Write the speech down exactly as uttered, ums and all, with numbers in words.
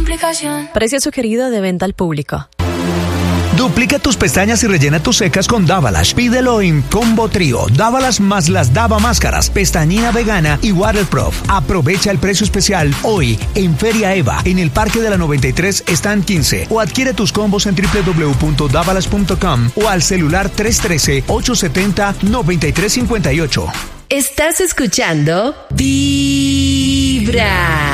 complicación. Precio sugerido de venta al público. Duplica tus pestañas y rellena tus secas con Davalash. Pídelo en Combo Trío. Davalash más las Dava Máscaras, pestañina vegana y waterproof. Aprovecha el precio especial hoy en Feria Eva, en el Parque de la noventa y tres, Stand quince. O adquiere tus combos en doble u doble u doble u punto davalash punto com o al celular tres uno tres, ocho siete cero, nueve tres cinco ocho. Estás escuchando Vibra.